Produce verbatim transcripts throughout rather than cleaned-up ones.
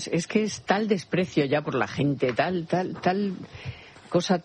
Es que es tal desprecio ya por la gente, tal, tal, tal cosa,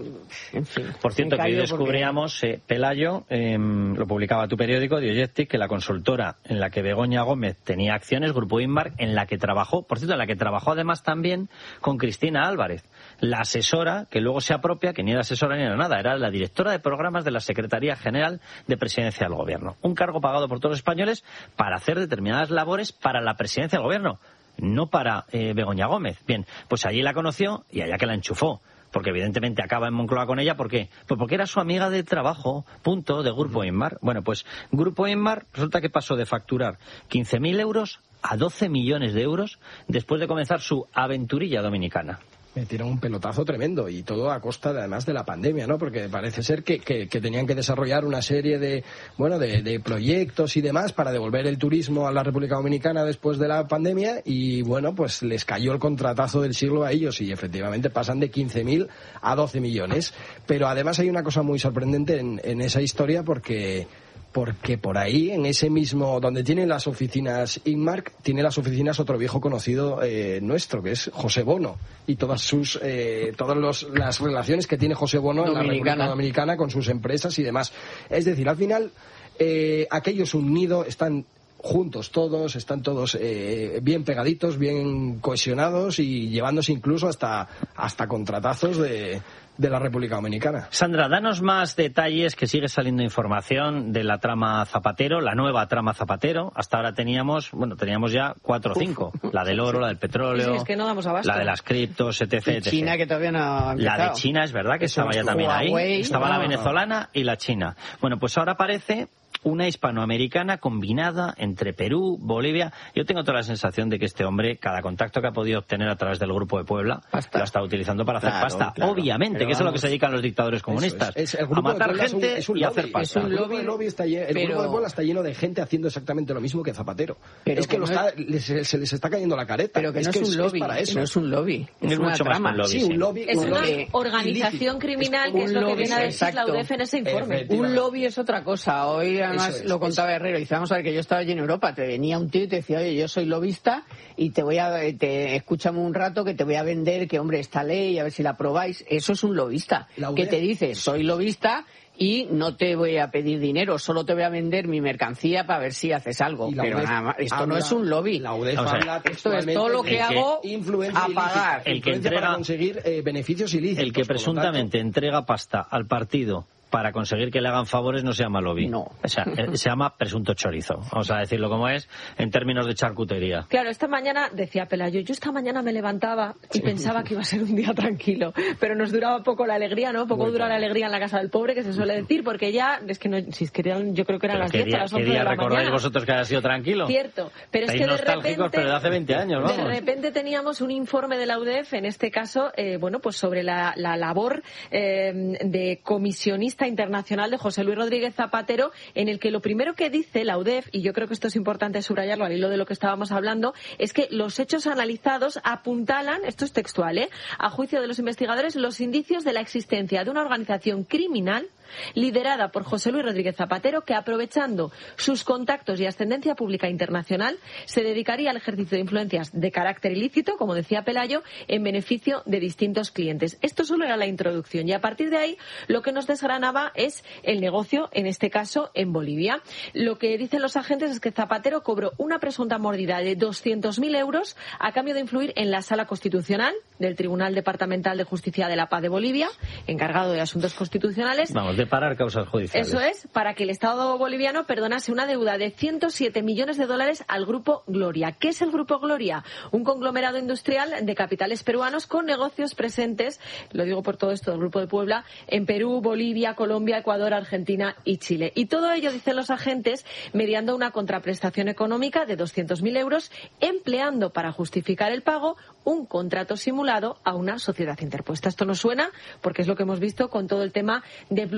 en fin. Por cierto, que hoy descubríamos, porque... eh, Pelayo, eh, lo publicaba tu periódico, Diogetic, que la consultora en la que Begoña Gómez tenía acciones, Grupo Inmar, en la que trabajó, por cierto, en la que trabajó además también con Cristina Álvarez, la asesora, que luego se apropia, que ni era asesora ni era nada, era la directora de programas de la Secretaría General de Presidencia del Gobierno. Un cargo pagado por todos los españoles para hacer determinadas labores para la presidencia del Gobierno, no para eh, Begoña Gómez. Bien, pues allí la conoció y allá que la enchufó. Porque evidentemente acaba en Moncloa con ella. ¿Por qué? Pues porque era su amiga de trabajo, punto, de Grupo Inmar. Bueno, pues Grupo Inmar resulta que pasó de facturar quince mil euros a doce millones de euros después de comenzar su aventurilla dominicana. Me tiran un pelotazo tremendo, y todo a costa de, además de la pandemia, ¿no? Porque parece ser que, que, que tenían que desarrollar una serie de, bueno, de, de proyectos y demás para devolver el turismo a la República Dominicana después de la pandemia, y bueno, pues les cayó el contratazo del siglo a ellos y efectivamente pasan de quince mil a doce millones. Pero además hay una cosa muy sorprendente en, en esa historia, porque... porque por ahí, en ese mismo, donde tiene las oficinas Inmark, tiene las oficinas otro viejo conocido eh, nuestro, que es José Bono, y todas sus, eh, todas los, las relaciones que tiene José Bono en la República Dominicana con sus empresas y demás. Es decir, al final, eh, aquello es un nido, están juntos todos, están todos eh, bien pegaditos, bien cohesionados y llevándose incluso hasta, hasta contratazos de... de la República Dominicana. Sandra, danos más detalles, que sigue saliendo información de la trama Zapatero, la nueva trama Zapatero. Hasta ahora teníamos, bueno, teníamos ya cuatro o cinco. Uf. La del oro, la del petróleo, sí, es que no damos abasto. La de las criptos, etc, etcétera. China, que todavía no ha empezado. La de China, es verdad que Eso estaba ya también Huawei, ahí. Estaba no. la venezolana y la china. Bueno, pues ahora parece una hispanoamericana combinada entre Perú, Bolivia. Yo tengo toda la sensación de que este hombre, cada contacto que ha podido obtener a través del Grupo de Puebla, pasta. Lo está utilizando para hacer claro, pasta. Claro. Obviamente, pero que vamos, eso es lo que se dedican los dictadores comunistas. Es. Es, a matar gente es un, es un y hacer pasta. Es un lobby, el lobby está lleno, el pero... Grupo de Puebla está lleno de gente haciendo exactamente lo mismo que Zapatero. Pero es que, que lo no está, es... les, se les está cayendo la careta. Pero que es no que es un lobby. Es para eso. No es un lobby. Es, es mucho más un lobby. Sí, un lobby. Es un una lobby organización criminal, que es lo que viene a decir la U D F en ese informe. Un lobby es otra cosa. Hoy además lo contaba Herrero. Dice, vamos a ver, que yo estaba allí en Europa, te venía un tío y te decía, oye, yo soy lobista y te voy a, te escúchame un rato que te voy a vender, que hombre, esta ley, a ver si la aprobáis. Eso es un lobista, que te dice, soy lobista y no te voy a pedir dinero, solo te voy a vender mi mercancía para ver si haces algo. Pero nada más, esto habla, no es un lobby. La U D F o sea, habla esto es todo lo que, que hago a pagar. El que entrega, para conseguir eh, beneficios ilícitos. El que presuntamente entrega pasta al partido para conseguir que le hagan favores no se llama lobby. No. O sea, se llama presunto chorizo. Vamos a decirlo como es, en términos de charcutería. Claro, esta mañana, decía Pelayo, yo esta mañana me levantaba y sí. pensaba que iba a ser un día tranquilo, pero nos duraba poco la alegría, ¿no? Poco Muy dura bien. La alegría en la casa del pobre, que se suele decir, porque ya, es que no, si es que eran, yo creo que eran las diez a las once de la mañana. ¿Qué día recordáis vosotros que haya sido tranquilo? Cierto, pero Estáis es que de repente, pero de hace veinte años, vamos. De repente teníamos un informe de la U D F, en este caso, eh, bueno, pues sobre la, la labor eh, de comisionista internacional de José Luis Rodríguez Zapatero, en el que lo primero que dice la U D F, y yo creo que esto es importante subrayarlo al hilo de lo que estábamos hablando, es que los hechos analizados apuntalan, esto es textual, ¿eh? a juicio de los investigadores, los indicios de la existencia de una organización criminal liderada por José Luis Rodríguez Zapatero, que aprovechando sus contactos y ascendencia pública internacional se dedicaría al ejercicio de influencias de carácter ilícito, como decía Pelayo, en beneficio de distintos clientes. Esto solo era la introducción, y a partir de ahí lo que nos desgranaba es el negocio, en este caso en Bolivia. Lo que dicen los agentes es que Zapatero cobró una presunta mordida de doscientos mil euros a cambio de influir en la Sala Constitucional del Tribunal Departamental de Justicia de la Paz de Bolivia, encargado de asuntos constitucionales. Vamos, de parar causas judiciales. Eso es, para que el Estado boliviano perdonase una deuda de ciento siete millones de dólares al Grupo Gloria. ¿Qué es el Grupo Gloria? Un conglomerado industrial de capitales peruanos con negocios presentes, lo digo por todo esto del Grupo de Puebla, en Perú, Bolivia, Colombia, Ecuador, Argentina y Chile. Y todo ello, dicen los agentes, mediando una contraprestación económica de doscientos mil euros, empleando para justificar el pago un contrato simulado a una sociedad interpuesta. Esto nos suena porque es lo que hemos visto con todo el tema de plus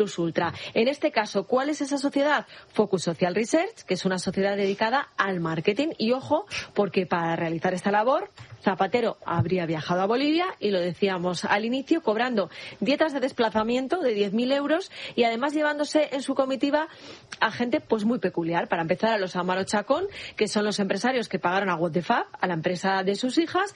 Plus Ultra. En este caso, ¿cuál es esa sociedad? Focus Social Research, que es una sociedad dedicada al marketing. Y ojo, porque para realizar esta labor, Zapatero habría viajado a Bolivia, y lo decíamos al inicio, cobrando dietas de desplazamiento de diez mil euros y además llevándose en su comitiva a gente pues muy peculiar. Para empezar, a los Amaro Chacón, que son los empresarios que pagaron a What the Fab, a la empresa de sus hijas,